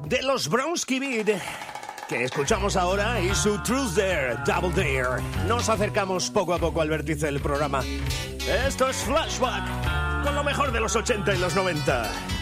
de los Bronski Beat, que escuchamos ahora, y su Truth Dare, Double Dare. Nos acercamos poco a poco al vértice del programa. Esto es Flashback, con lo mejor de los 80 y los 90.